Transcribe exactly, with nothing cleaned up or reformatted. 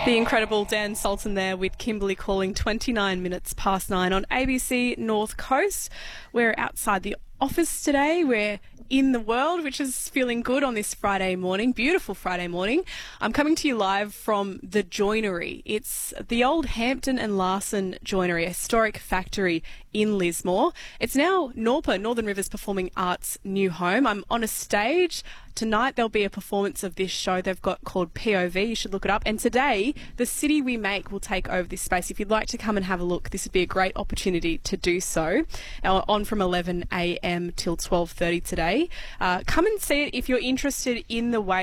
The incredible Dan Sultan there with Kimberly calling twenty-nine minutes past nine on A B C North Coast. We're outside the office today. We're in the world, which is feeling good on this Friday morning, beautiful Friday morning. I'm coming to you live from the Joinery. It's the old Hampton and Larson Joinery, a historic factory in Lismore. It's now Norpa, Northern Rivers Performing Arts' new home. I'm on a stage. Tonight there'll be a performance of this show they've got called P O V. You should look it up. And today, The City We Make will take over this space. If you'd like to come and have a look, this would be a great opportunity to do so. Uh, on from eleven a m till twelve thirty today. Uh, come and see it if you're interested in the way